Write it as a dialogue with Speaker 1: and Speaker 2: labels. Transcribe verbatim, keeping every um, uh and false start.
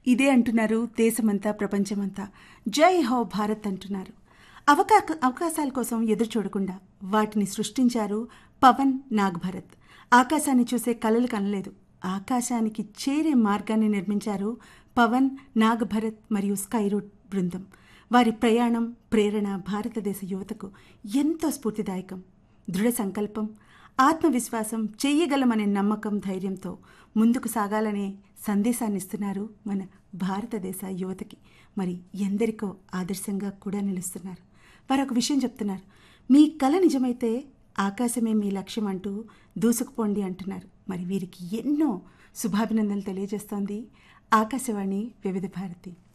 Speaker 1: ఇదే అంటున్నారు దేశమంతా, ప్రపంచమంతా. జై హో భారత్ అంటున్నారు. అవకా అవకాశాల కోసం ఎదురు చూడకుండా వాటిని సృష్టించారు పవన్ నాగ్ భరత్. ఆకాశాన్ని చూసే కలలు కనలేదు, ఆకాశానికి చేరే మార్గాన్ని నిర్మించారు పవన్ నాగ్ భరత్ మరియు స్కైరూట్ బృందం. వారి ప్రయాణం, ప్రేరణ భారతదేశ యువతకు ఎంతో స్ఫూర్తిదాయకం. దృఢ సంకల్పం, ఆత్మవిశ్వాసం, చెయ్యగలమనే నమ్మకం, ధైర్యంతో ముందుకు సాగాలనే సందేశాన్ని ఇస్తున్నారు మన భారతదేశ యువతకి. మరి ఎందరికో ఆదర్శంగా కూడా నిలుస్తున్నారు. వారు ఒక విషయం చెప్తున్నారు, మీ కల నిజమైతే ఆకాశమే మీ లక్ష్యం అంటూ దూసుకుపోండి అంటున్నారు. మరి వీరికి ఎన్నో శుభాభినందనలు తెలియజేస్తోంది ఆకాశవాణి వివిధ భారతి.